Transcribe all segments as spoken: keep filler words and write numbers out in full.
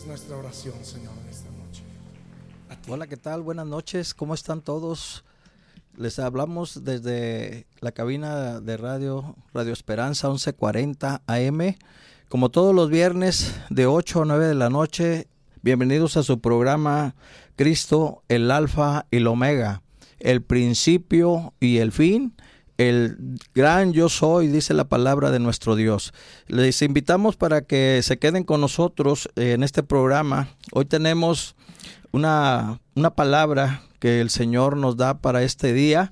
es nuestra oración, Señor, en esta noche. Hola, ¿qué tal? Buenas noches, ¿cómo están todos? Les hablamos desde la cabina de radio, Radio Esperanza once cuarenta A M, como todos los viernes de ocho a nueve de la noche. Bienvenidos a su programa Cristo, el Alfa y el Omega, el principio y el fin, el gran yo soy, dice la palabra de nuestro Dios. Les invitamos para que se queden con nosotros en este programa. Hoy tenemos una, una palabra que el Señor nos da para este día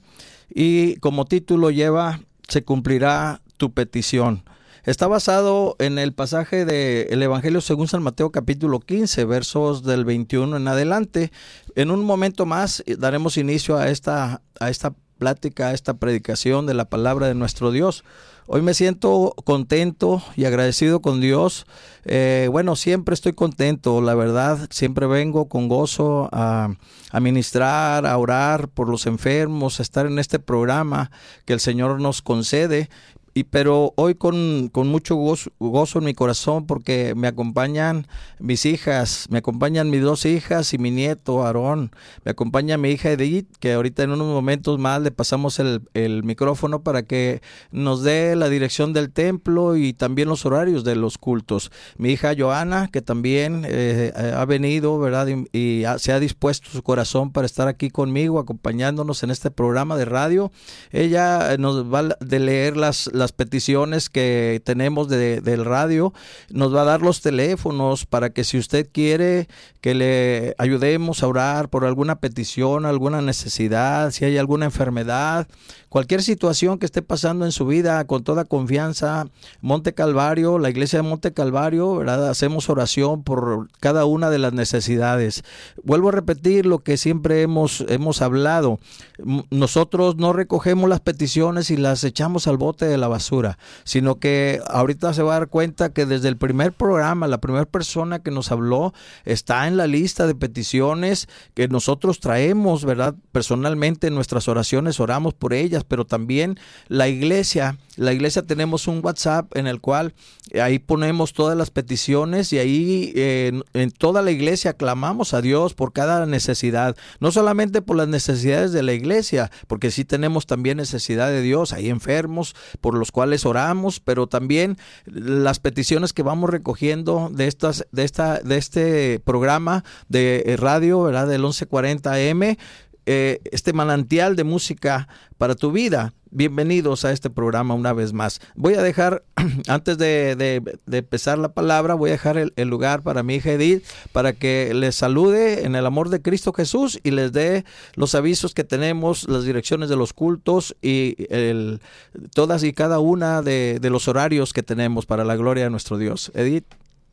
y como título lleva: se cumplirá tu petición. Está basado en el pasaje del Evangelio según San Mateo capítulo quince, versos del veintiuno en adelante. En un momento más daremos inicio a esta, a esta plática, a esta predicación de la palabra de nuestro Dios. Hoy me siento contento y agradecido con Dios. Eh, bueno, siempre estoy contento, la verdad. Siempre vengo con gozo a, a ministrar, a orar por los enfermos, a estar en este programa que el Señor nos concede. Y pero hoy con, con mucho gozo, gozo en mi corazón, porque me acompañan mis hijas, me acompañan mis dos hijas y mi nieto Aarón, me acompaña mi hija Edith, que ahorita en unos momentos más le pasamos el, el micrófono para que nos dé la dirección del templo y también los horarios de los cultos. Mi hija Joana, que también eh, ha venido, ¿verdad? Y, y ha, se ha dispuesto su corazón para estar aquí conmigo, acompañándonos en este programa de radio. Ella nos va a leer las, las las peticiones que tenemos de, del radio, nos va a dar los teléfonos para que si usted quiere que le ayudemos a orar por alguna petición, alguna necesidad, si hay alguna enfermedad, cualquier situación que esté pasando en su vida, con toda confianza, Monte Calvario, la iglesia de Monte Calvario, ¿verdad? Hacemos oración por cada una de las necesidades. Vuelvo a repetir lo que siempre hemos, hemos hablado. Nosotros no recogemos las peticiones y las echamos al bote de la basura, sino que ahorita se va a dar cuenta que desde el primer programa, la primera persona que nos habló está en la lista de peticiones que nosotros traemos, ¿verdad? Personalmente en nuestras oraciones oramos por ellas, pero también la iglesia, la iglesia tenemos un WhatsApp en el cual ahí ponemos todas las peticiones y ahí eh, en, en toda la iglesia clamamos a Dios por cada necesidad, no solamente por las necesidades de la iglesia, porque sí tenemos también necesidad de Dios, hay enfermos por los cuales oramos, pero también las peticiones que vamos recogiendo de estas, de esta, de este programa de radio, ¿verdad? Del once cuarenta A M, eh, este manantial de música para tu vida. Bienvenidos a este programa una vez más. Voy a dejar, antes de, de, de empezar la palabra, voy a dejar el, el lugar para mi hija Edith, para que les salude en el amor de Cristo Jesús y les dé los avisos que tenemos, las direcciones de los cultos y el, todas y cada una de, de los horarios que tenemos para la gloria de nuestro Dios. Edith.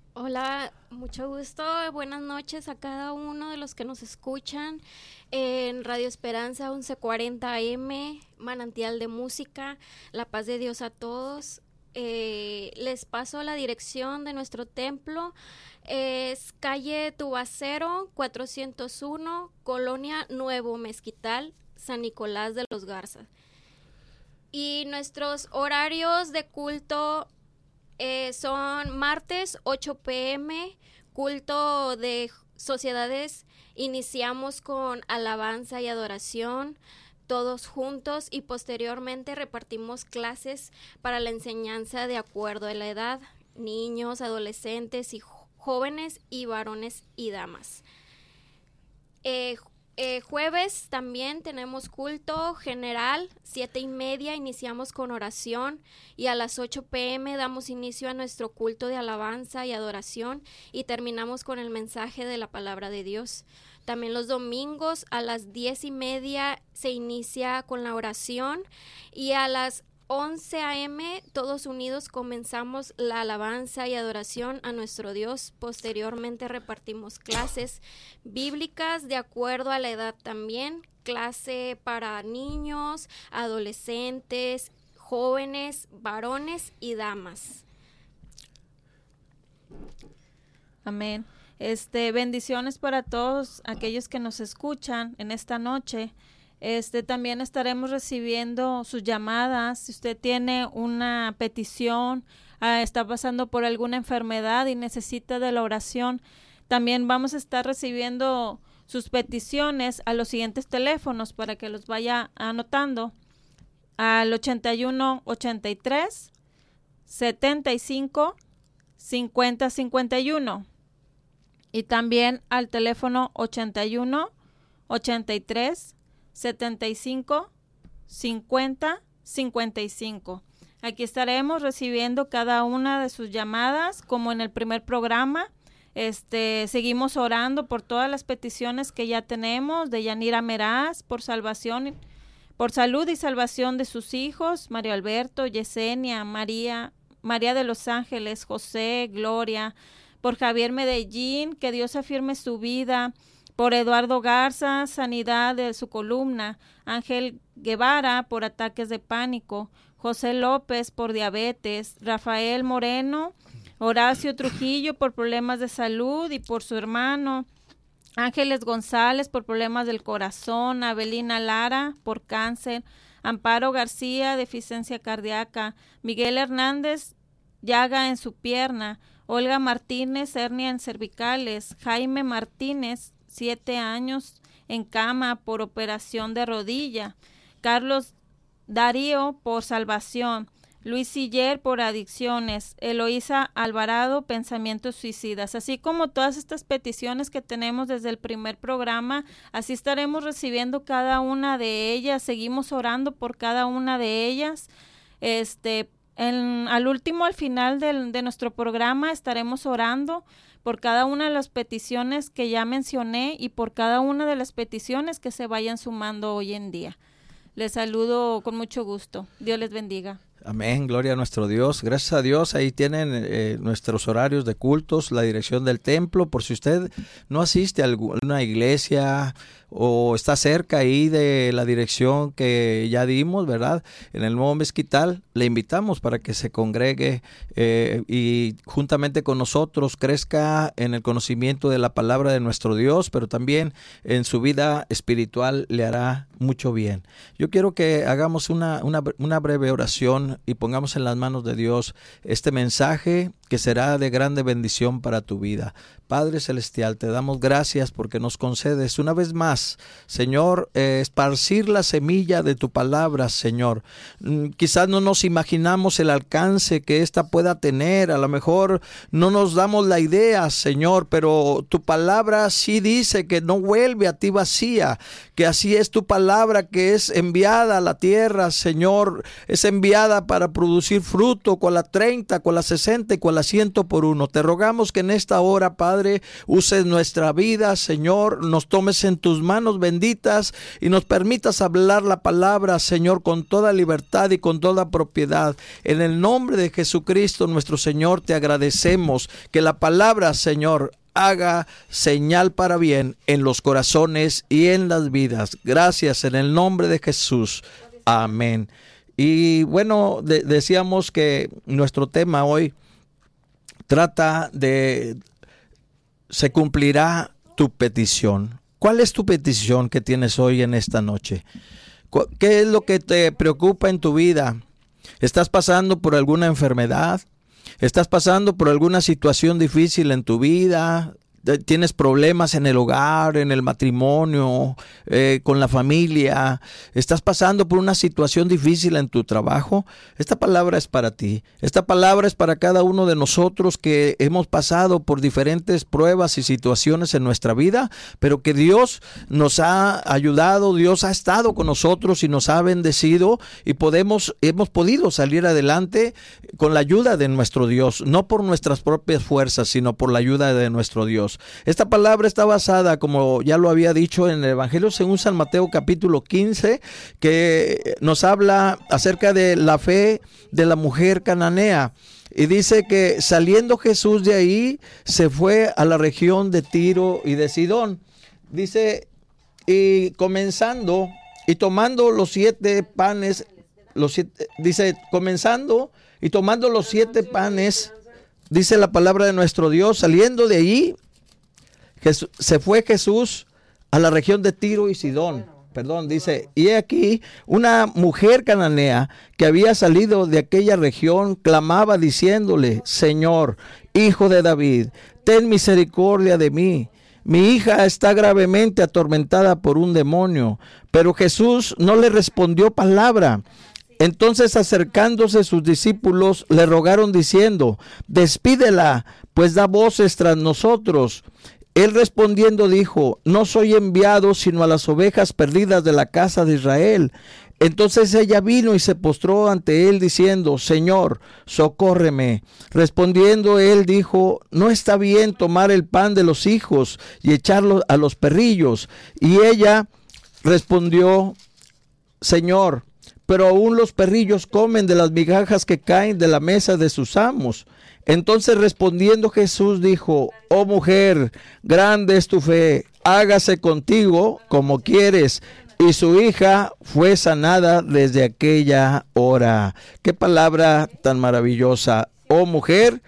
Hola, mucho gusto, buenas noches a cada uno de los que nos escuchan en Radio Esperanza once cuarenta A M, Manantial de Música, la paz de Dios a todos. Eh, les paso la dirección de nuestro templo, es calle Tubacero cuatrocientos uno, Colonia Nuevo Mezquital, San Nicolás de los Garza. Y nuestros horarios de culto Eh, son martes ocho p m, culto de sociedades, iniciamos con alabanza y adoración, todos juntos, y posteriormente repartimos clases para la enseñanza de acuerdo a la edad, niños, adolescentes y jóvenes y varones y damas. Eh, Eh, jueves también tenemos culto general, siete y media iniciamos con oración y a las ocho p m damos inicio a nuestro culto de alabanza y adoración y terminamos con el mensaje de la palabra de Dios. También los domingos a las diez y media se inicia con la oración y a las once a m todos unidos comenzamos la alabanza y adoración a nuestro Dios. Posteriormente repartimos clases bíblicas de acuerdo a la edad también, clase para niños, adolescentes, jóvenes, varones y damas. Amén. Este, bendiciones para todos aquellos que nos escuchan en esta noche. Este, también estaremos recibiendo sus llamadas. Si usted tiene una petición, uh, está pasando por alguna enfermedad y necesita de la oración, También vamos a estar recibiendo sus peticiones a los siguientes teléfonos para que los vaya anotando. Al ochenta y uno, ochenta y tres, setenta y cinco, cincuenta, cincuenta y uno. Y también al teléfono ochenta y uno, ochenta y tres, setenta y cinco, cincuenta, cincuenta y cinco. Aquí estaremos recibiendo cada una de sus llamadas, como en el primer programa. Este, seguimos orando por todas las peticiones que ya tenemos, de Yanira Meraz, por salvación, por salud y salvación de sus hijos, Mario Alberto, Yesenia, María, María de los Ángeles, José, Gloria, por Javier Medellín, que Dios afirme su vida, por Eduardo Garza, sanidad de su columna, Ángel Guevara, por ataques de pánico, José López, por diabetes, Rafael Moreno, Horacio Trujillo, por problemas de salud y por su hermano, Ángeles González, por problemas del corazón, Abelina Lara, por cáncer, Amparo García, deficiencia cardíaca, Miguel Hernández, llaga en su pierna, Olga Martínez, hernia en cervicales, Jaime Martínez, siete años en cama por operación de rodilla, Carlos Darío por salvación, Luis Siller por adicciones, Eloísa Alvarado, pensamientos suicidas, así como todas estas peticiones que tenemos desde el primer programa. Así estaremos recibiendo cada una de ellas, seguimos orando por cada una de ellas. Este, en, al último, al final del, de nuestro programa, estaremos orando por cada una de las peticiones que ya mencioné y por cada una de las peticiones que se vayan sumando hoy en día. Les saludo con mucho gusto. Dios les bendiga. Amén, gloria a nuestro Dios. Gracias a Dios, ahí tienen eh, nuestros horarios de cultos, la dirección del templo, por si usted no asiste a alguna iglesia o está cerca ahí de la dirección que ya dimos, ¿verdad? En el Nuevo Mezquital, le invitamos para que se congregue eh, y juntamente con nosotros crezca en el conocimiento de la palabra de nuestro Dios, pero también en su vida espiritual le hará mucho bien. Yo quiero que hagamos una, una, una breve oración y pongamos en las manos de Dios este mensaje que será de grande bendición para tu vida. Padre Celestial, te damos gracias porque nos concedes una vez más, Señor, eh, esparcir la semilla de tu palabra, Señor. Mm, quizás no nos imaginamos el alcance que ésta pueda tener, a lo mejor no nos damos la idea, Señor, pero tu palabra sí dice que no vuelve a ti vacía, que así es tu palabra que es enviada a la tierra, Señor, es enviada para producir fruto con la treinta, con la sesenta y con la ciento por uno. Te rogamos que en esta hora, Padre, uses nuestra vida, Señor, nos tomes en tus manos benditas y nos permitas hablar la palabra, Señor, con toda libertad y con toda propiedad. En el nombre de Jesucristo, nuestro Señor, te agradecemos que la palabra, Señor, haga señal para bien en los corazones y en las vidas. Gracias en el nombre de Jesús. Amén. Y bueno, de- decíamos que nuestro tema hoy trata de se cumplirá tu petición. ¿Cuál es tu petición que tienes hoy en esta noche? ¿Qué es lo que te preocupa en tu vida? ¿Estás pasando por alguna enfermedad? ¿Estás pasando por alguna situación difícil en tu vida? ¿Tienes problemas en el hogar, en el matrimonio, eh, con la familia? ¿Estás pasando por una situación difícil en tu trabajo? Esta palabra es para ti. Esta palabra es para cada uno de nosotros que hemos pasado por diferentes pruebas y situaciones en nuestra vida, pero que Dios nos ha ayudado, Dios ha estado con nosotros y nos ha bendecido y podemos, hemos podido salir adelante con la ayuda de nuestro Dios, no por nuestras propias fuerzas, sino por la ayuda de nuestro Dios. Esta palabra está basada, como ya lo había dicho, en el Evangelio según San Mateo capítulo quince, que nos habla acerca de la fe de la mujer cananea. Y dice que saliendo Jesús de ahí, se fue a la región de Tiro y de Sidón. Dice, y comenzando, y tomando los siete panes, los siete, dice, comenzando y tomando los siete panes, dice la palabra de nuestro Dios, saliendo de ahí, Jesús, se fue Jesús a la región de Tiro y Sidón. Perdón, dice, y he aquí una mujer cananea que había salido de aquella región clamaba diciéndole, Señor, Hijo de David, ten misericordia de mí. Mi hija está gravemente atormentada por un demonio. Pero Jesús no le respondió palabra. Entonces, acercándose sus discípulos, le rogaron diciendo: despídela, pues da voces tras nosotros. Él respondiendo dijo: no soy enviado sino a las ovejas perdidas de la casa de Israel. Entonces ella vino y se postró ante él diciendo: Señor, socórreme. Respondiendo él dijo: no está bien tomar el pan de los hijos y echarlo a los perrillos. Y ella respondió: Señor, pero aún los perrillos comen de las migajas que caen de la mesa de sus amos. Entonces respondiendo Jesús dijo: oh mujer, grande es tu fe, hágase contigo como quieres. Y su hija fue sanada desde aquella hora. Qué palabra tan maravillosa. Oh mujer,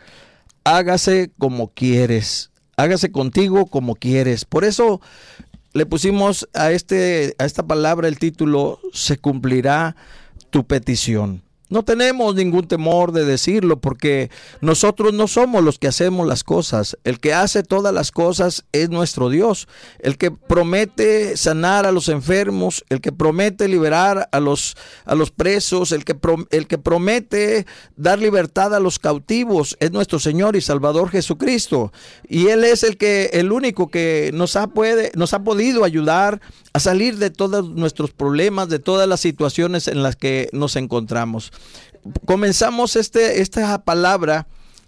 hágase como quieres. Hágase contigo como quieres. Por eso le pusimos a, este, a esta palabra el título: se cumplirá tu petición. No tenemos ningún temor de decirlo, porque nosotros no somos los que hacemos las cosas. El que hace todas las cosas es nuestro Dios. El que promete sanar a los enfermos, el que promete liberar a los, a los presos, el que, pro, el que promete dar libertad a los cautivos es nuestro Señor y Salvador Jesucristo. Y Él es el que, el único que nos ha, puede, nos ha podido ayudar a salir de todos nuestros problemas, de todas las situaciones en las que nos encontramos. Comenzamos este, esta palabra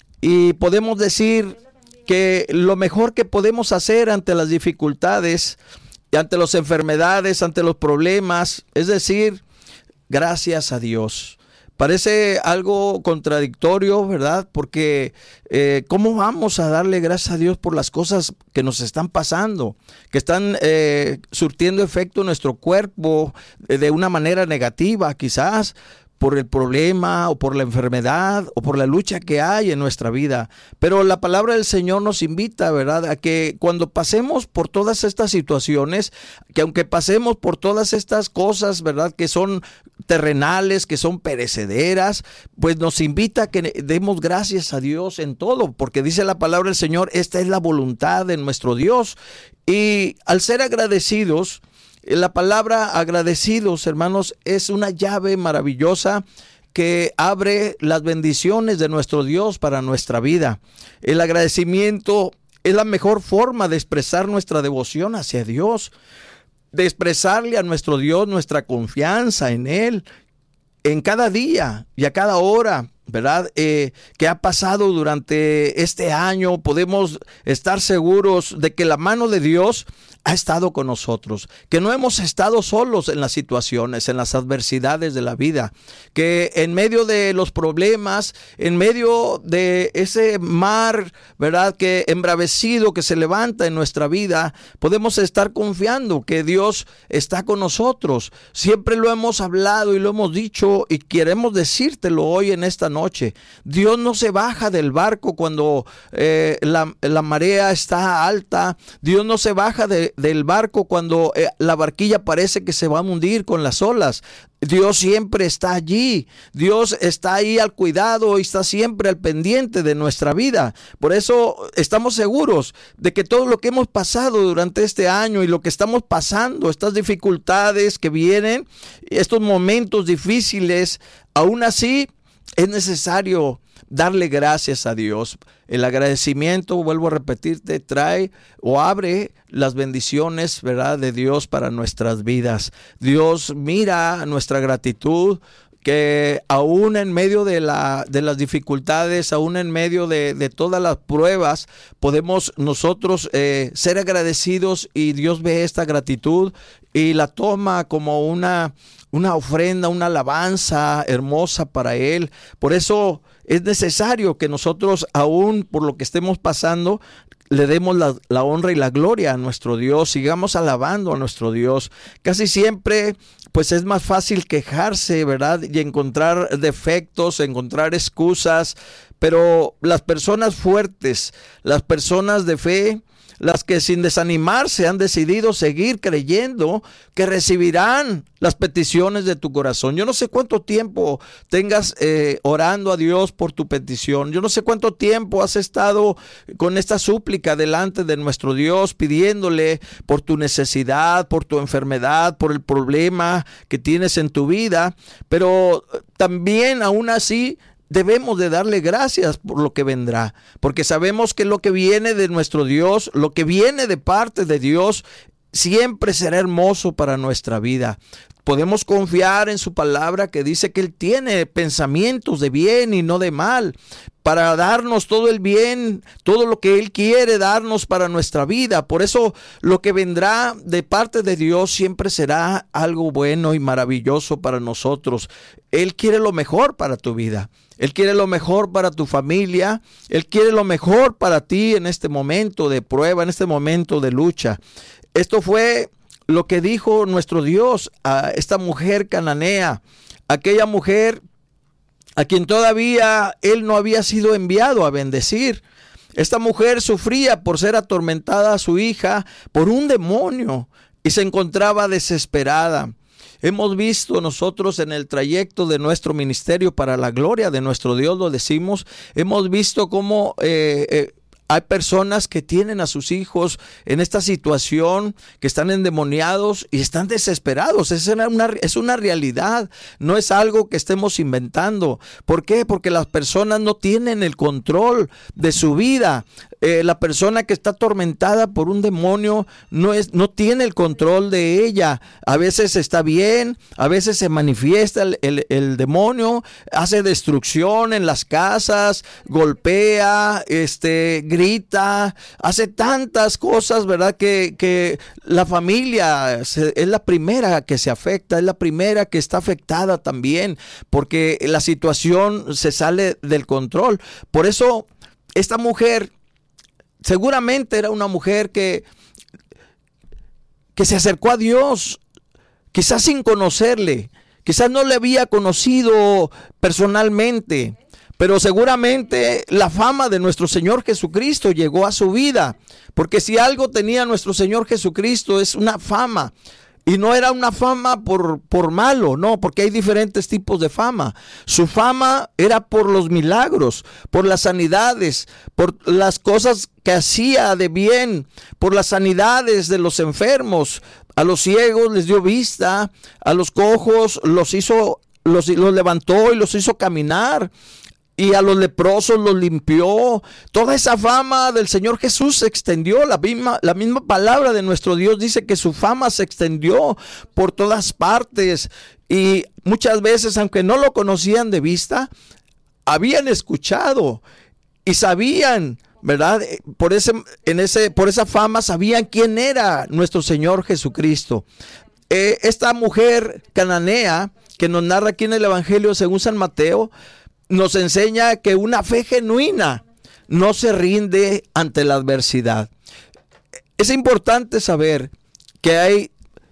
y podemos decir que lo mejor que podemos hacer ante las dificultades, ante las enfermedades, ante los problemas, es decir, gracias a Dios. Parece algo contradictorio, ¿verdad? Porque eh, ¿cómo vamos a darle gracias a Dios por las cosas que nos están pasando, que están eh, surtiendo efecto en nuestro cuerpo eh, de una manera negativa, quizás por el problema o por la enfermedad o por la lucha que hay en nuestra vida? Pero la palabra del Señor nos invita, ¿verdad?, a que cuando pasemos por todas estas situaciones, que aunque pasemos por todas estas cosas, ¿verdad?, que son terrenales, que son perecederas, pues nos invita a que demos gracias a Dios en todo, porque dice la palabra del Señor: esta es la voluntad de nuestro Dios. Y al ser agradecidos, la palabra agradecidos, hermanos, es una llave maravillosa que abre las bendiciones de nuestro Dios para nuestra vida. El agradecimiento es la mejor forma de expresar nuestra devoción hacia Dios, de expresarle a nuestro Dios nuestra confianza en Él, en cada día y a cada hora, ¿verdad? Eh, que ha pasado durante este año. Podemos estar seguros de que la mano de Dios ha estado con nosotros, que no hemos estado solos en las situaciones, en las adversidades de la vida, que en medio de los problemas, en medio de ese mar, ¿verdad?, que embravecido que se levanta en nuestra vida, podemos estar confiando que Dios está con nosotros. Siempre lo hemos hablado y lo hemos dicho y queremos decírtelo hoy en esta noche. Dios no se baja del barco cuando eh, la, la marea está alta. Dios no se baja de del barco cuando eh, la barquilla parece que se va a hundir con las olas. Dios siempre está allí. Dios está ahí al cuidado y está siempre al pendiente de nuestra vida. Por eso estamos seguros de que todo lo que hemos pasado durante este año y lo que estamos pasando, estas dificultades que vienen, estos momentos difíciles, aún así es necesario darle gracias a Dios. El agradecimiento, vuelvo a repetirte, trae o abre las bendiciones, ¿verdad?, de Dios para nuestras vidas. Dios mira nuestra gratitud, que aún en medio de, la, de las dificultades, aún en medio de, de todas las pruebas, podemos nosotros eh, ser agradecidos, y Dios ve esta gratitud y la toma como una, una ofrenda, una alabanza hermosa para Él. Por eso es necesario que nosotros, aún por lo que estemos pasando, le demos la, la honra y la gloria a nuestro Dios, sigamos alabando a nuestro Dios. Casi siempre pues es más fácil quejarse, ¿verdad?, y encontrar defectos, encontrar excusas, pero las personas fuertes, las personas de fe, las que sin desanimarse han decidido seguir creyendo que recibirán las peticiones de tu corazón. Yo no sé cuánto tiempo tengas eh, orando a Dios por tu petición. Yo no sé cuánto tiempo has estado con esta súplica delante de nuestro Dios, pidiéndole por tu necesidad, por tu enfermedad, por el problema que tienes en tu vida. Pero también aún así debemos de darle gracias por lo que vendrá, porque sabemos que lo que viene de nuestro Dios, lo que viene de parte de Dios, siempre será hermoso para nuestra vida. Podemos confiar en su palabra que dice que Él tiene pensamientos de bien y no de mal, para darnos todo el bien, todo lo que Él quiere darnos para nuestra vida. Por eso lo que vendrá de parte de Dios siempre será algo bueno y maravilloso para nosotros. Él quiere lo mejor para tu vida. Él quiere lo mejor para tu familia. Él quiere lo mejor para ti en este momento de prueba, en este momento de lucha. Esto fue lo que dijo nuestro Dios a esta mujer cananea, aquella mujer a quien todavía Él no había sido enviado a bendecir. Esta mujer sufría por ser atormentada a su hija por un demonio y se encontraba desesperada. Hemos visto nosotros en el trayecto de nuestro ministerio para la gloria de nuestro Dios, lo decimos, hemos visto cómo eh, eh, hay personas que tienen a sus hijos en esta situación, que están endemoniados y están desesperados. Es una, es una realidad, no es algo que estemos inventando. ¿Por qué? Porque las personas no tienen el control de su vida. Eh, la persona que está atormentada por un demonio no, es, no tiene el control de ella. A veces está bien, a veces se manifiesta el, el, el demonio, hace destrucción en las casas, golpea, este, grita, hace tantas cosas, ¿verdad? Que, que la familia se, es la primera que se afecta, es la primera que está afectada también, porque la situación se sale del control. Por eso esta mujer seguramente era una mujer que, que se acercó a Dios, quizás sin conocerle, quizás no le había conocido personalmente, pero seguramente la fama de nuestro Señor Jesucristo llegó a su vida, porque si algo tenía nuestro Señor Jesucristo es una fama. Y no era una fama por, por malo, no, porque hay diferentes tipos de fama. Su fama era por los milagros, por las sanidades, por las cosas que hacía de bien, por las sanidades de los enfermos. A los ciegos les dio vista, a los cojos los hizo, los, los levantó y los hizo caminar. Y a los leprosos los limpió. Toda esa fama del Señor Jesús se extendió. La misma, la misma palabra de nuestro Dios dice que su fama se extendió por todas partes. Y muchas veces, aunque no lo conocían de vista, habían escuchado y sabían, ¿verdad? Por ese, en ese, por esa fama sabían quién era nuestro Señor Jesucristo. Eh, esta mujer cananea que nos narra aquí en el Evangelio según San Mateo, nos enseña que una fe genuina no se rinde ante la adversidad. Es importante saber que hay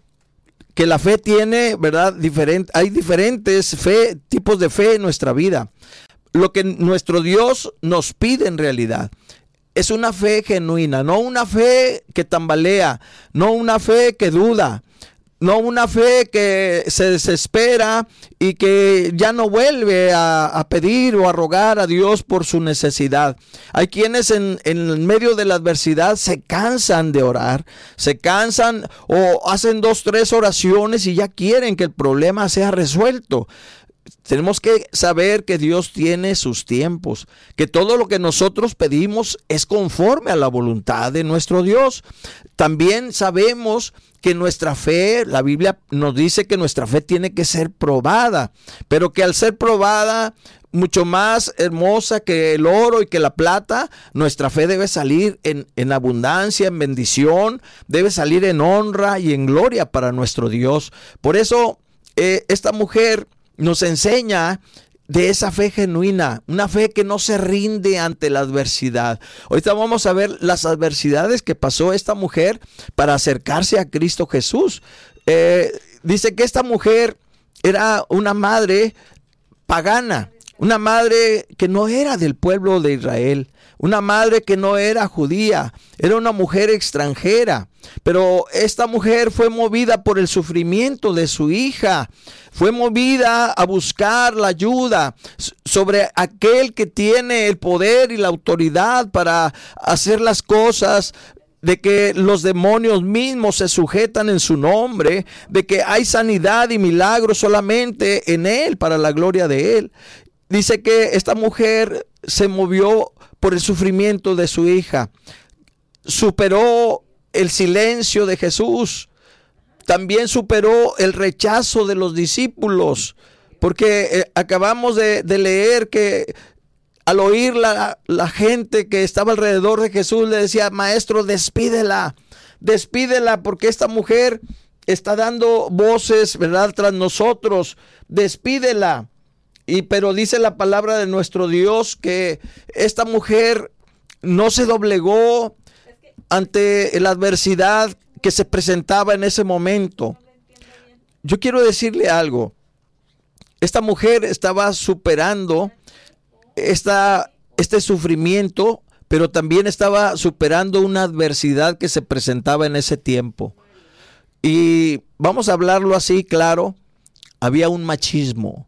que la fe tiene, ¿verdad? Diferente, hay diferentes fe, tipos de fe en nuestra vida. Lo que nuestro Dios nos pide en realidad es una fe genuina, no una fe que tambalea, no una fe que duda. No una fe que se desespera y que ya no vuelve a, a pedir o a rogar a Dios por su necesidad. Hay quienes en, en medio de la adversidad se cansan de orar, se cansan o hacen dos, tres oraciones y ya quieren que el problema sea resuelto. Tenemos que saber que Dios tiene sus tiempos, que todo lo que nosotros pedimos es conforme a la voluntad de nuestro Dios. También sabemos que nuestra fe, la Biblia nos dice que nuestra fe tiene que ser probada, pero que al ser probada, mucho más hermosa que el oro y que la plata, nuestra fe debe salir en, en abundancia, en bendición, debe salir en honra y en gloria para nuestro Dios. Por eso eh, esta mujer nos enseña de esa fe genuina, una fe que no se rinde ante la adversidad. Ahorita vamos a ver las adversidades que pasó esta mujer para acercarse a Cristo Jesús. Eh, dice que esta mujer era una madre pagana, una madre que no era del pueblo de Israel, una madre que no era judía, era una mujer extranjera. Pero esta mujer fue movida por el sufrimiento de su hija, fue movida a buscar la ayuda sobre aquel que tiene el poder y la autoridad para hacer las cosas, de que los demonios mismos se sujetan en su nombre, de que hay sanidad y milagros solamente en él, para la gloria de él. Dice que esta mujer se movió por el sufrimiento de su hija, superó el silencio de Jesús, también superó el rechazo de los discípulos, porque eh, acabamos de, de leer que al oír la, la gente que estaba alrededor de Jesús le decía: maestro, despídela, despídela, porque esta mujer está dando voces, ¿verdad?, tras nosotros, despídela. Y pero dice la palabra de nuestro Dios que esta mujer no se doblegó ante la adversidad que se presentaba en ese momento. Yo quiero decirle algo. Esta mujer estaba superando esta, este sufrimiento, pero también estaba superando una adversidad que se presentaba en ese tiempo. Y vamos a hablarlo así, claro, había un machismo.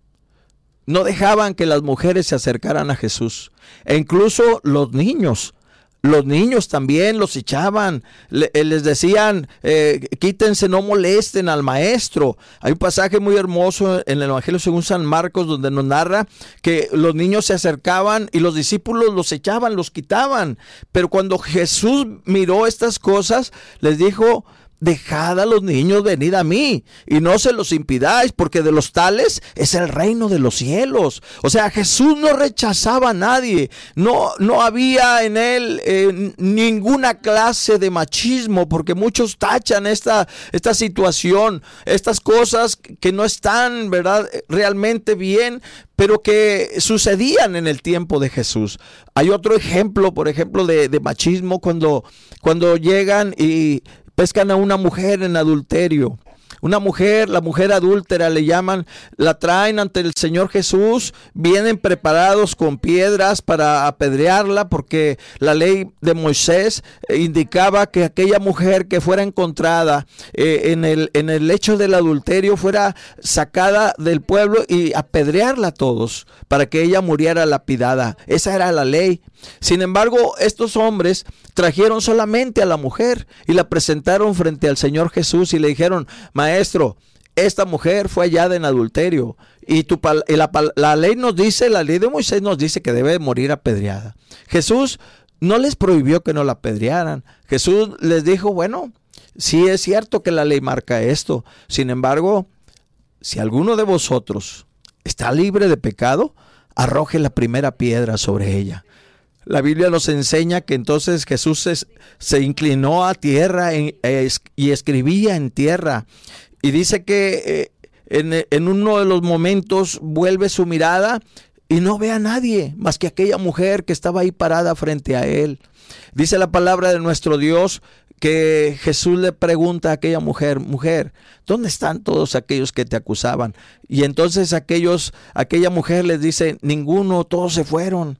No dejaban que las mujeres se acercaran a Jesús. E incluso los niños, los niños también los echaban. Le, les decían, eh, quítense, no molesten al maestro. Hay un pasaje muy hermoso en el Evangelio según San Marcos donde nos narra que los niños se acercaban y los discípulos los echaban, los quitaban. Pero cuando Jesús miró estas cosas, les dijo: dejad a los niños venir a mí y no se los impidáis, porque de los tales es el reino de los cielos. O sea, Jesús no rechazaba a nadie, no, no había en él eh, ninguna clase de machismo, porque muchos tachan esta, esta situación, estas cosas que no están, ¿verdad?, realmente bien, pero que sucedían en el tiempo de Jesús. Hay otro ejemplo, por ejemplo, de, de machismo cuando, cuando llegan y pescan a una mujer en adulterio. Una mujer, la mujer adúltera le llaman, la traen ante el Señor Jesús, vienen preparados con piedras para apedrearla, porque la ley de Moisés indicaba que aquella mujer que fuera encontrada eh, en el, en el hecho del adulterio fuera sacada del pueblo y apedrearla a todos, para que ella muriera lapidada. Esa era la ley. Sin embargo, estos hombres trajeron solamente a la mujer y la presentaron frente al Señor Jesús y le dijeron: maestro, esta mujer fue hallada en adulterio y, tu, y la, la ley nos dice, la ley de Moisés nos dice que debe morir apedreada. Jesús no les prohibió que no la apedrearan. Jesús les dijo: bueno, sí es cierto que la ley marca esto. Sin embargo, si alguno de vosotros está libre de pecado, arroje la primera piedra sobre ella. La Biblia nos enseña que entonces Jesús se, se inclinó a tierra en, es, y escribía en tierra. Y dice que eh, en, en uno de los momentos vuelve su mirada y no ve a nadie más que aquella mujer que estaba ahí parada frente a él. Dice la palabra de nuestro Dios que Jesús le pregunta a aquella mujer: mujer, ¿dónde están todos aquellos que te acusaban? Y entonces aquellos, aquella mujer les dice: ninguno, todos se fueron.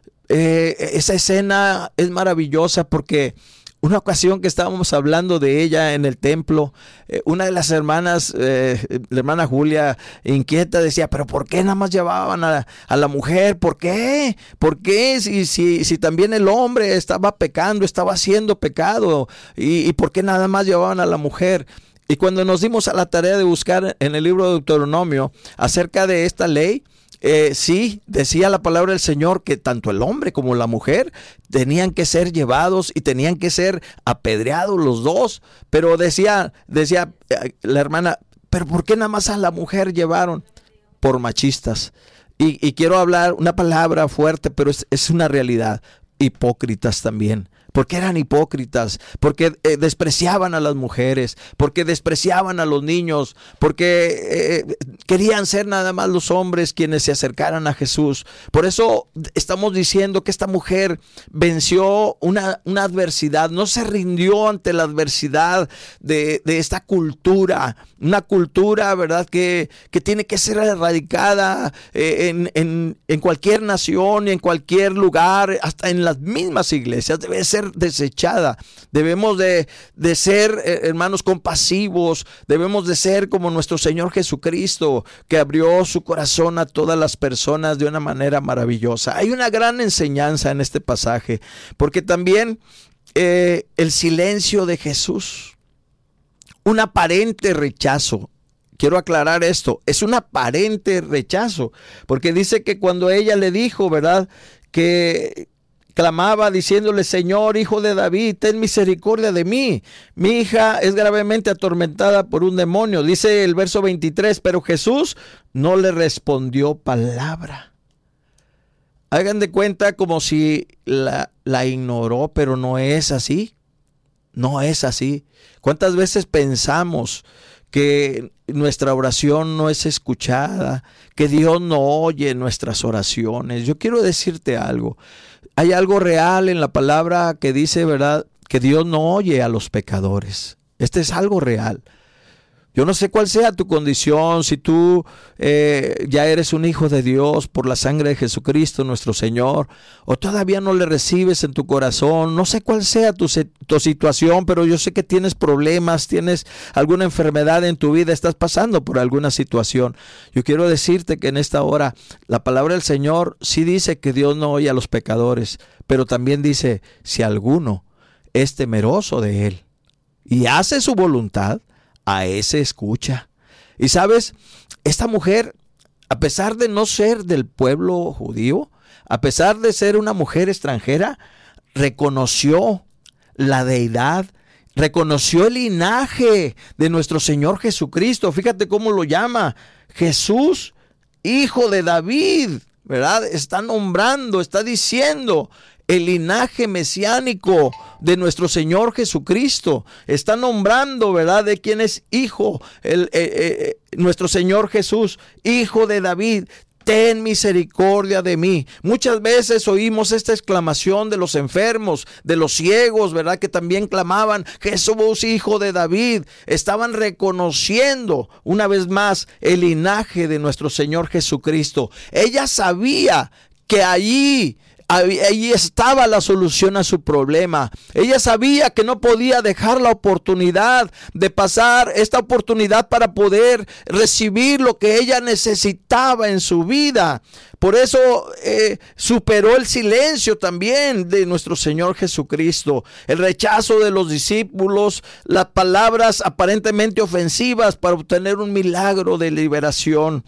Eh, esa escena es maravillosa porque una ocasión que estábamos hablando de ella en el templo, eh, una de las hermanas, eh, la hermana Julia, inquieta, decía: pero ¿por qué nada más llevaban a, a la mujer? ¿Por qué? ¿Por qué? Si, si, si también el hombre estaba pecando, estaba haciendo pecado, y, y ¿por qué nada más llevaban a la mujer? Y cuando nos dimos a la tarea de buscar en el libro de Deuteronomio acerca de esta ley, Eh, sí, decía la palabra del Señor que tanto el hombre como la mujer tenían que ser llevados y tenían que ser apedreados los dos. Pero decía, decía eh, la hermana: ¿pero por qué nada más a la mujer llevaron? Por machistas. Y, y quiero hablar una palabra fuerte, pero es, es una realidad: hipócritas también. porque eran hipócritas, porque eh, despreciaban a las mujeres, porque despreciaban a los niños, porque eh, querían ser nada más los hombres quienes se acercaran a Jesús. Por eso estamos diciendo que esta mujer venció una, una adversidad, no se rindió ante la adversidad de, de esta cultura, una cultura, ¿verdad?, que, que tiene que ser erradicada eh, en, en, en cualquier nación y en cualquier lugar, hasta en las mismas iglesias, debe ser desechada. Debemos de, de ser, eh, hermanos, compasivos, debemos de ser como nuestro Señor Jesucristo, que abrió su corazón a todas las personas de una manera maravillosa. Hay una gran enseñanza en este pasaje, porque también eh, el silencio de Jesús, un aparente rechazo. Quiero aclarar esto, es un aparente rechazo, porque dice que cuando ella le dijo, ¿verdad?, que clamaba diciéndole: Señor, hijo de David, ten misericordia de mí. Mi hija es gravemente atormentada por un demonio. Dice el verso veintitrés, pero Jesús no le respondió palabra. Hagan de cuenta como si la, la ignoró, pero no es así. No es así. ¿Cuántas veces pensamos que nuestra oración no es escuchada, que Dios no oye nuestras oraciones? Yo quiero decirte algo. Hay algo real en la palabra que dice, ¿verdad?, que Dios no oye a los pecadores. Este es algo real. Yo no sé cuál sea tu condición, si tú eh, ya eres un hijo de Dios por la sangre de Jesucristo nuestro Señor, o todavía no le recibes en tu corazón. No sé cuál sea tu, tu situación, pero yo sé que tienes problemas, tienes alguna enfermedad en tu vida, estás pasando por alguna situación. Yo quiero decirte que en esta hora la palabra del Señor sí dice que Dios no oye a los pecadores, pero también dice: si alguno es temeroso de Él y hace su voluntad, a ese escucha. Y sabes, esta mujer, a pesar de no ser del pueblo judío, a pesar de ser una mujer extranjera, reconoció la deidad, reconoció el linaje de nuestro Señor Jesucristo. Fíjate cómo lo llama: Jesús, hijo de David, ¿verdad? Está nombrando, está diciendo el linaje mesiánico de nuestro Señor Jesucristo. Está nombrando, ¿verdad?, de quién es hijo, el, eh, eh, nuestro Señor Jesús, hijo de David. Ten misericordia de mí. Muchas veces oímos esta exclamación de los enfermos, de los ciegos, ¿verdad?, que también clamaban: Jesús, hijo de David. Estaban reconociendo una vez más el linaje de nuestro Señor Jesucristo. Ella sabía que allí Ahí estaba la solución a su problema. Ella sabía que no podía dejar la oportunidad de pasar esta oportunidad para poder recibir lo que ella necesitaba en su vida. Por eso eh, superó el silencio también de nuestro Señor Jesucristo, el rechazo de los discípulos, las palabras aparentemente ofensivas para obtener un milagro de liberación.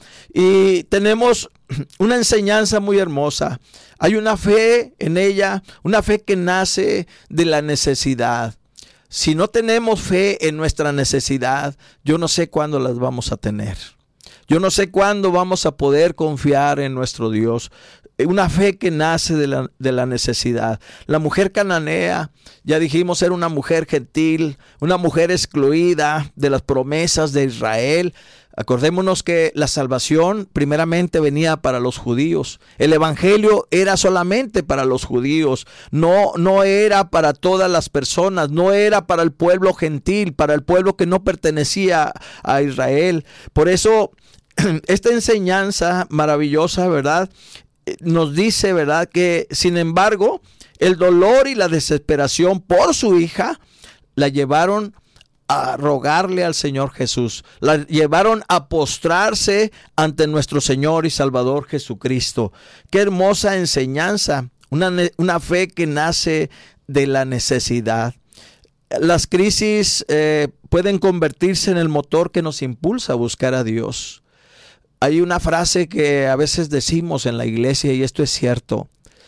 Y tenemos una enseñanza muy hermosa. Hay una fe en ella, una fe que nace de la necesidad. Si no tenemos fe en nuestra necesidad, yo no sé cuándo las vamos a tener. Yo no sé cuándo vamos a poder confiar en nuestro Dios. Una fe que nace de la, de la necesidad. La mujer cananea, ya dijimos, era una mujer gentil, una mujer excluida de las promesas de Israel. Acordémonos que la salvación primeramente venía para los judíos. El evangelio era solamente para los judíos. No, no era para todas las personas. No era para el pueblo gentil, para el pueblo que no pertenecía a Israel. Por eso, esta enseñanza maravillosa, ¿verdad?, nos dice, ¿verdad?, que sin embargo, el dolor y la desesperación por su hija la llevaron a rogarle al Señor Jesús. La llevaron a postrarse ante nuestro Señor y Salvador Jesucristo. Qué hermosa enseñanza. Una, una fe que nace de la necesidad. Las crisis eh, pueden convertirse en el motor que nos impulsa a buscar a Dios. Hay una frase que a veces decimos en la iglesia, y esto es cierto: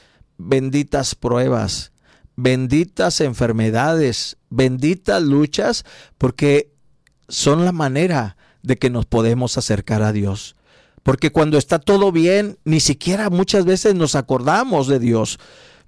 benditas pruebas, benditas enfermedades, benditas luchas, porque son la manera de que nos podemos acercar a Dios. Porque cuando está todo bien, ni siquiera muchas veces nos acordamos de Dios.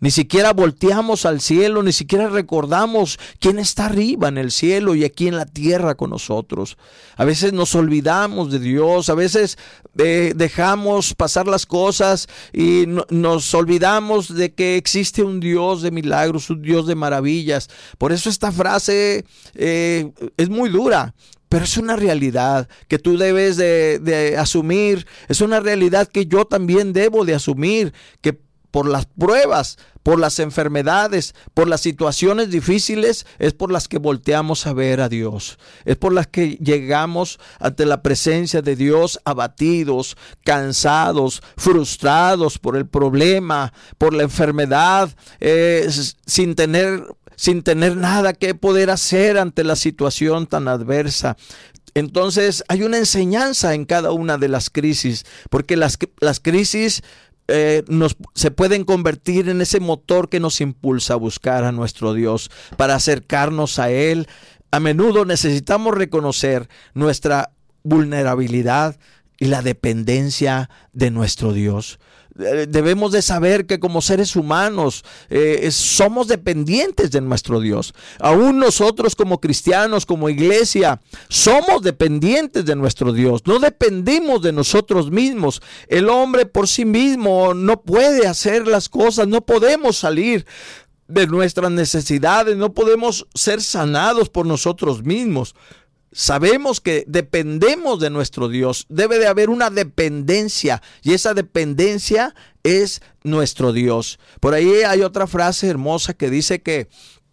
Ni siquiera volteamos al cielo, ni siquiera recordamos quién está arriba en el cielo y aquí en la tierra con nosotros. A veces nos olvidamos de Dios, a veces eh, dejamos pasar las cosas y no, nos olvidamos de que existe un Dios de milagros, un Dios de maravillas. Por eso esta frase eh, es muy dura. Pero es una realidad que tú debes de, de asumir, es una realidad que yo también debo de asumir, que por las pruebas, por las enfermedades, por las situaciones difíciles, es por las que volteamos a ver a Dios. Es por las que llegamos ante la presencia de Dios abatidos, cansados, frustrados por el problema, por la enfermedad, eh, sin tener... sin tener nada que poder hacer ante la situación tan adversa. Entonces hay una enseñanza en cada una de las crisis, porque las, las crisis eh, nos, se pueden convertir en ese motor que nos impulsa a buscar a nuestro Dios, para acercarnos a Él. A menudo necesitamos reconocer nuestra vulnerabilidad y la dependencia de nuestro Dios. Debemos de saber que como seres humanos eh, somos dependientes de nuestro Dios. Aún nosotros como cristianos, como iglesia, somos dependientes de nuestro Dios. No dependimos de nosotros mismos. El hombre por sí mismo no puede hacer las cosas, no podemos salir de nuestras necesidades, no podemos ser sanados por nosotros mismos. Sabemos que dependemos de nuestro Dios. Debe de haber una dependencia y esa dependencia es nuestro Dios. Por ahí hay otra frase hermosa que dice que,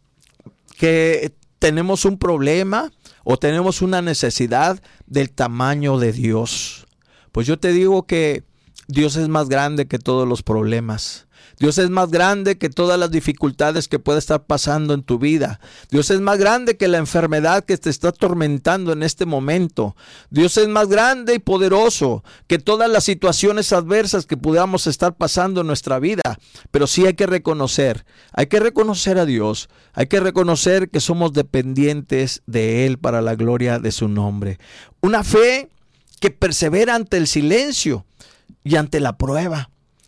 que tenemos un problema o tenemos una necesidad del tamaño de Dios. Pues yo te digo que Dios es más grande que todos los problemas. Dios es más grande que todas las dificultades que puede estar pasando en tu vida. Dios es más grande que la enfermedad que te está atormentando en este momento. Dios es más grande y poderoso que todas las situaciones adversas que podamos estar pasando en nuestra vida. Pero sí hay que reconocer, hay que reconocer a Dios, hay que reconocer que somos dependientes de Él para la gloria de su nombre. Una fe que persevera ante el silencio y ante la prueba.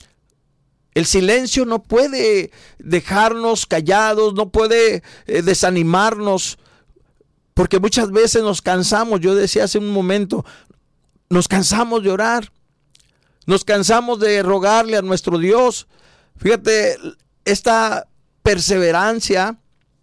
El silencio no puede dejarnos callados, no puede eh, desanimarnos, porque muchas veces nos cansamos. Yo decía hace un momento, nos cansamos de orar, nos cansamos de rogarle a nuestro Dios. Fíjate, esta perseverancia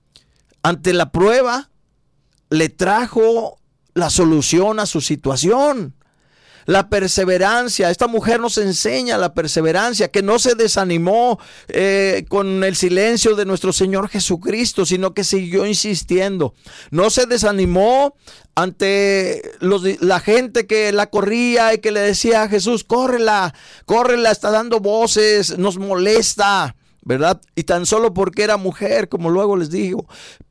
ante la prueba le trajo la solución a su situación. La perseverancia, esta mujer nos enseña la perseverancia, que no se desanimó eh, con el silencio de nuestro Señor Jesucristo, sino que siguió insistiendo. No se desanimó ante los, la gente que la corría y que le decía a Jesús, córrela, córrela, está dando voces, nos molesta, ¿verdad? Y tan solo porque era mujer, como luego les digo.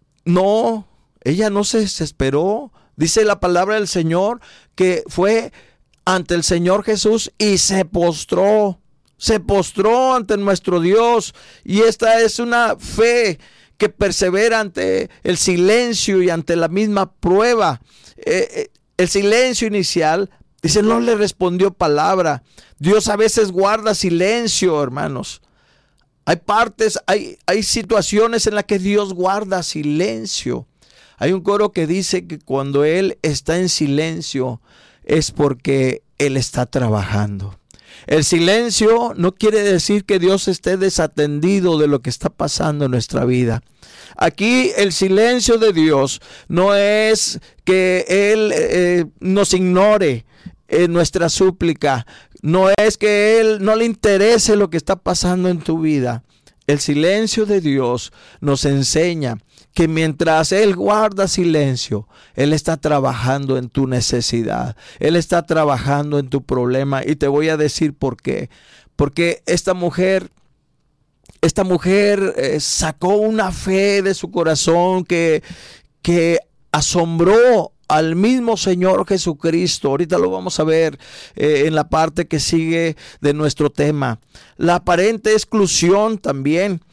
No, ella no se desesperó. Dice la palabra del Señor que fue ante el Señor Jesús y se postró, se postró ante nuestro Dios. Y esta es una fe que persevera ante el silencio y ante la misma prueba. Eh, el silencio inicial, dice, no le respondió palabra. Dios a veces guarda silencio, hermanos. Hay partes, hay, hay situaciones en las que Dios guarda silencio. Hay un coro que dice que cuando Él está en silencio, es porque Él está trabajando. El silencio no quiere decir que Dios esté desatendido de lo que está pasando en nuestra vida. Aquí el silencio de Dios no es que Él eh, nos ignore en nuestra súplica. No es que Él no le interese lo que está pasando en tu vida. El silencio de Dios nos enseña que mientras Él guarda silencio, Él está trabajando en tu necesidad. Él está trabajando en tu problema. Y te voy a decir por qué. Porque esta mujer, esta mujer eh, sacó una fe de su corazón que, que asombró al mismo Señor Jesucristo. Ahorita lo vamos a ver eh, en la parte que sigue de nuestro tema. La aparente exclusión también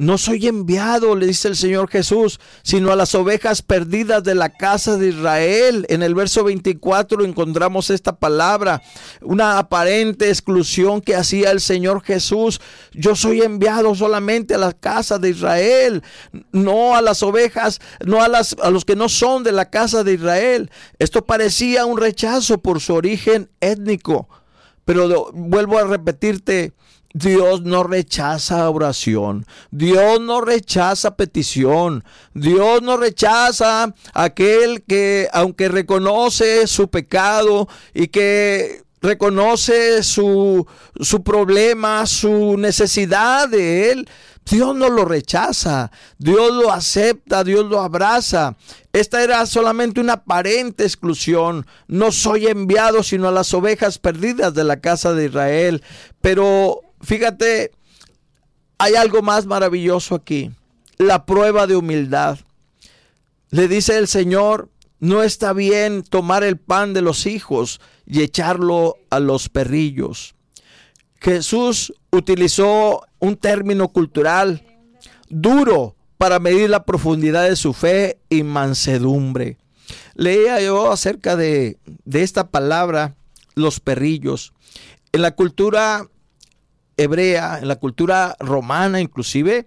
No soy enviado, le dice el Señor Jesús, sino a las ovejas perdidas de la casa de Israel. En el verso veinticuatro encontramos esta palabra, una aparente exclusión que hacía el Señor Jesús. Yo soy enviado solamente a la casa de Israel, no a las ovejas, no a, las, a los que no son de la casa de Israel. Esto parecía un rechazo por su origen étnico, pero de, vuelvo a repetirte, Dios no rechaza oración, Dios no rechaza petición, Dios no rechaza a aquel que, aunque reconoce su pecado y que reconoce su, su problema, su necesidad de él, Dios no lo rechaza, Dios lo acepta, Dios lo abraza. Esta era solamente una aparente exclusión. No soy enviado sino a las ovejas perdidas de la casa de Israel. Pero fíjate, hay algo más maravilloso aquí, la prueba de humildad. Le dice el Señor, no está bien tomar el pan de los hijos y echarlo a los perrillos. Jesús utilizó un término cultural duro para medir la profundidad de su fe y mansedumbre. Leía yo acerca de, de esta palabra, los perrillos. En la cultura hebrea, en la cultura romana inclusive,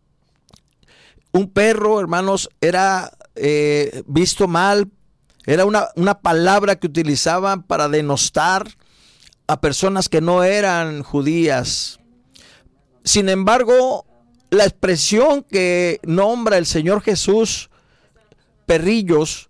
un perro, hermanos, era eh, visto mal, era una, una palabra que utilizaban para denostar a personas que no eran judías. Sin embargo, la expresión que nombra el Señor Jesús, perrillos,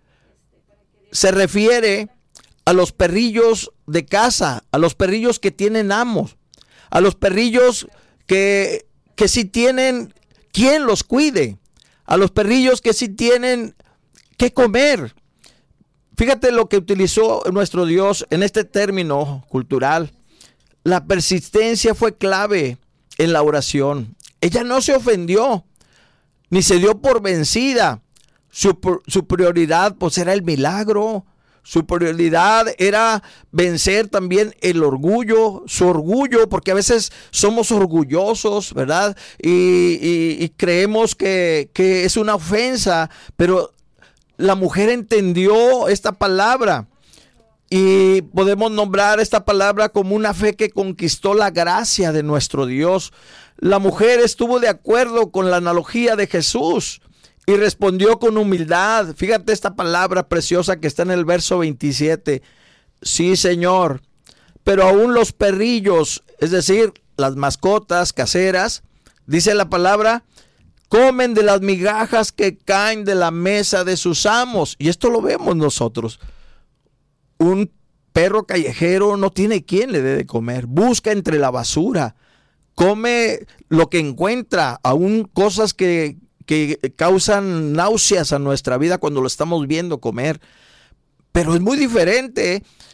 se refiere a los perrillos de casa, a los perrillos que tienen amos, a los perrillos que, que sí tienen quien los cuide, a los perrillos que sí tienen que comer. Fíjate lo que utilizó nuestro Dios en este término cultural. La persistencia fue clave en la oración. Ella no se ofendió, ni se dio por vencida. Su, su prioridad pues era el milagro. Su prioridad era vencer también el orgullo, su orgullo, porque a veces somos orgullosos, ¿verdad? Y, y, y creemos que, que es una ofensa, pero la mujer entendió esta palabra y podemos nombrar esta palabra como una fe que conquistó la gracia de nuestro Dios. La mujer estuvo de acuerdo con la analogía de Jesús y respondió con humildad. Fíjate esta palabra preciosa que está en el verso veintisiete. Sí, Señor, pero aún los perrillos, es decir, las mascotas caseras, dice la palabra, comen de las migajas que caen de la mesa de sus amos. Y esto lo vemos nosotros. Un perro callejero no tiene quien le dé de comer. Busca entre la basura. Come lo que encuentra, aún cosas que, que causan náuseas a nuestra vida cuando lo estamos viendo comer. Pero es muy diferente